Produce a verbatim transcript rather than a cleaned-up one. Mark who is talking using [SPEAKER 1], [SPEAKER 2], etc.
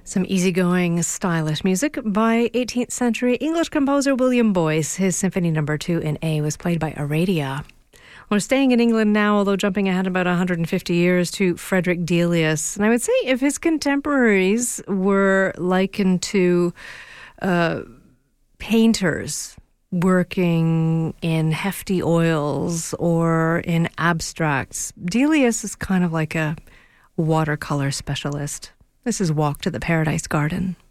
[SPEAKER 1] Some easygoing, stylish music by eighteenth century English composer William Boyce. His Symphony Number two in A was played by Aradia. We're staying in England now, although jumping ahead about one hundred fifty years to Frederick Delius. And I would say if his contemporaries were likened to uh, painters working in hefty oils or in abstracts, Delius is kind of like a watercolor specialist. This is Walk to the Paradise Garden.